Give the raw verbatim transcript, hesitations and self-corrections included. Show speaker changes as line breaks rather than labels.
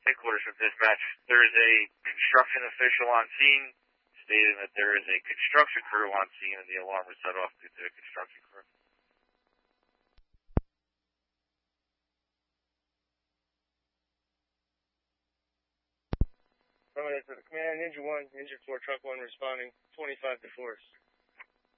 Headquarters from dispatch. There is a construction official on scene stating that there is a construction crew on scene and the alarm was set off due to the construction crew.
Affirmative to the command, Ninja one, Ninja four, Truck one responding, twenty-five to force.